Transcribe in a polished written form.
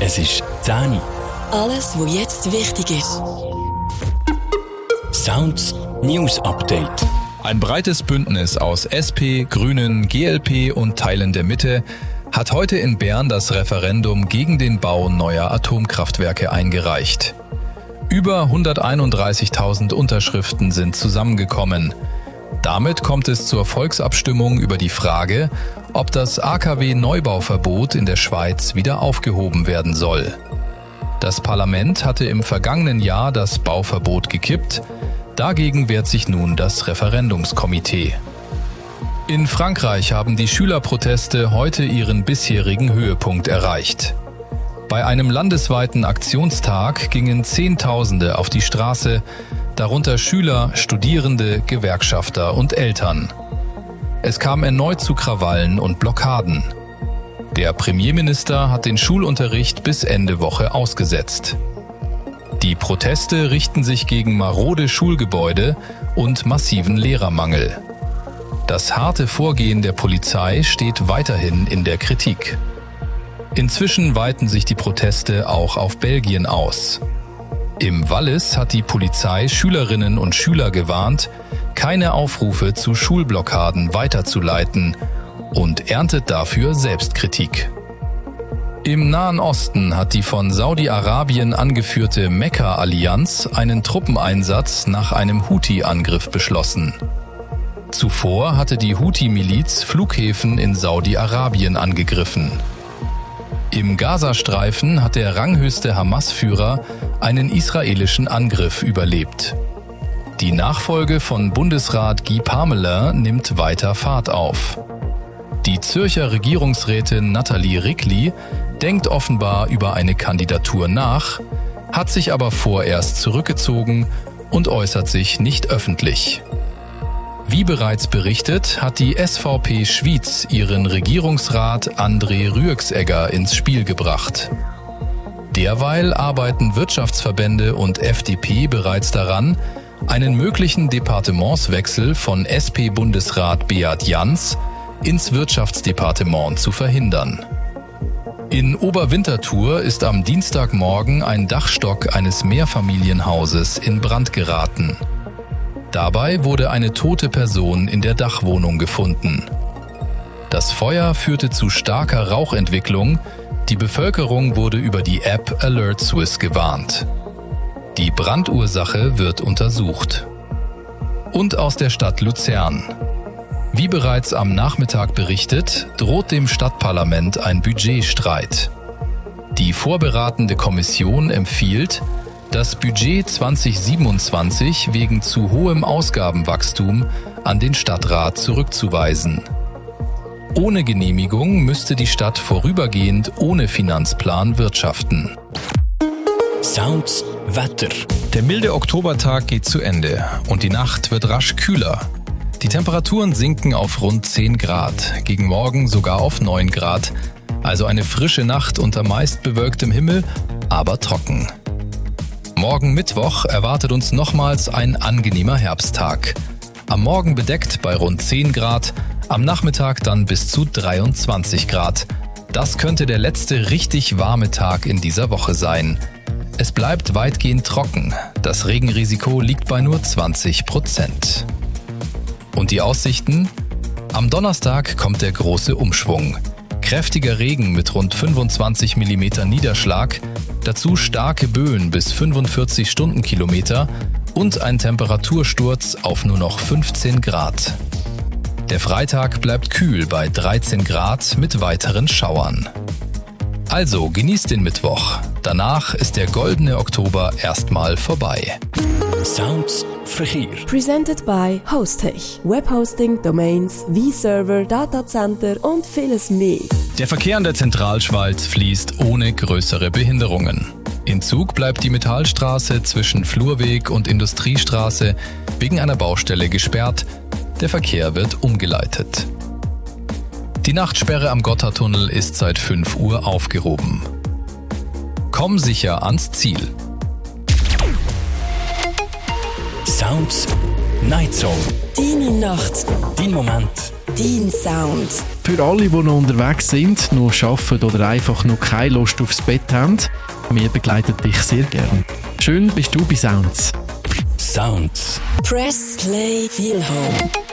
Es ist 10 Uhr. Alles, was jetzt wichtig ist. Sounds News Update. Ein breites Bündnis aus SP, Grünen, GLP und Teilen der Mitte hat heute in Bern das Referendum gegen den Bau neuer Atomkraftwerke eingereicht. Über 131.000 Unterschriften sind zusammengekommen. Damit kommt es zur Volksabstimmung über die Frage, ob das AKW-Neubauverbot in der Schweiz wieder aufgehoben werden soll. Das Parlament hatte im vergangenen Jahr das Bauverbot gekippt. Dagegen wehrt sich nun das Referendumskomitee. In Frankreich haben die Schülerproteste heute ihren bisherigen Höhepunkt erreicht. Bei einem landesweiten Aktionstag gingen Zehntausende auf die Straße, darunter Schüler, Studierende, Gewerkschafter und Eltern. Es kam erneut zu Krawallen und Blockaden. Der Premierminister hat den Schulunterricht bis Ende Woche ausgesetzt. Die Proteste richten sich gegen marode Schulgebäude und massiven Lehrermangel. Das harte Vorgehen der Polizei steht weiterhin in der Kritik. Inzwischen weiten sich die Proteste auch auf Belgien aus. Im Wallis hat die Polizei Schülerinnen und Schüler gewarnt, keine Aufrufe zu Schulblockaden weiterzuleiten und erntet dafür Selbstkritik. Im Nahen Osten hat die von Saudi-Arabien angeführte Mekka-Allianz einen Truppeneinsatz nach einem Houthi-Angriff beschlossen. Zuvor hatte die Houthi-Miliz Flughäfen in Saudi-Arabien angegriffen. Im Gazastreifen hat der ranghöchste Hamas-Führer einen israelischen Angriff überlebt. Die Nachfolge von Bundesrat Guy Parmelin nimmt weiter Fahrt auf. Die Zürcher Regierungsrätin Nathalie Rickli denkt offenbar über eine Kandidatur nach, hat sich aber vorerst zurückgezogen und äußert sich nicht öffentlich. Wie bereits berichtet, hat die SVP Schwyz ihren Regierungsrat André Rüegsegger ins Spiel gebracht. Derweil arbeiten Wirtschaftsverbände und FDP bereits daran, einen möglichen Departementswechsel von SP-Bundesrat Beat Jans ins Wirtschaftsdepartement zu verhindern. In Oberwinterthur ist am Dienstagmorgen ein Dachstock eines Mehrfamilienhauses in Brand geraten. Dabei wurde eine tote Person in der Dachwohnung gefunden. Das Feuer führte zu starker Rauchentwicklung. Die Bevölkerung wurde über die App Alert Swiss gewarnt. Die Brandursache wird untersucht. Und aus der Stadt Luzern. Wie bereits am Nachmittag berichtet, droht dem Stadtparlament ein Budgetstreit. Die vorberatende Kommission empfiehlt, das Budget 2027 wegen zu hohem Ausgabenwachstum an den Stadtrat zurückzuweisen. Ohne Genehmigung müsste die Stadt vorübergehend ohne Finanzplan wirtschaften. Sounds Wetter. Der milde Oktobertag geht zu Ende und die Nacht wird rasch kühler. Die Temperaturen sinken auf rund 10 Grad, gegen Morgen sogar auf 9 Grad. Also eine frische Nacht unter meist bewölktem Himmel, aber trocken. Morgen Mittwoch erwartet uns nochmals ein angenehmer Herbsttag. Am Morgen bedeckt bei rund 10 Grad, am Nachmittag dann bis zu 23 Grad. Das könnte der letzte richtig warme Tag in dieser Woche sein. Es bleibt weitgehend trocken. Das Regenrisiko liegt bei nur 20%. Und die Aussichten? Am Donnerstag kommt der große Umschwung. Kräftiger Regen mit rund 25 mm Niederschlag, dazu starke Böen bis 45 Stundenkilometer und ein Temperatursturz auf nur noch 15 Grad. Der Freitag bleibt kühl bei 13 Grad mit weiteren Schauern. Also genießt den Mittwoch. Danach ist der goldene Oktober erstmal vorbei. Sounds Verkehr. Presented by Hostech. Webhosting, Domains, V-Server, Datacenter und vieles mehr. Der Verkehr an der Zentralschweiz fließt ohne größere Behinderungen. In Zug bleibt die Metallstraße zwischen Flurweg und Industriestraße wegen einer Baustelle gesperrt. Der Verkehr wird umgeleitet. Die Nachtsperre am Gotthardtunnel ist seit 5 Uhr aufgehoben. Komm sicher ans Ziel. Sounds Night Zone. Deine Nacht. Dein Moment Dein Sound. Für alle, die noch unterwegs sind, noch arbeiten oder einfach noch keine Lust aufs Bett haben, wir begleiten dich sehr gern. Schön bist du bei Sounds. Sounds. Press Play Feel Home.